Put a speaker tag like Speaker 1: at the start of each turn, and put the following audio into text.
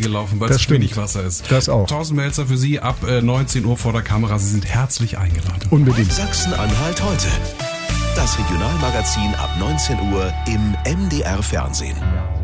Speaker 1: gelaufen, weil es zu wenig Wasser ist.
Speaker 2: Das auch.
Speaker 1: Thorsten Melzer für Sie ab 19 Uhr vor der Kamera. Sie sind herzlich eingeladen.
Speaker 2: Unbedingt.
Speaker 3: Sachsen-Anhalt heute. Das Regionalmagazin ab 19 Uhr im MDR Fernsehen.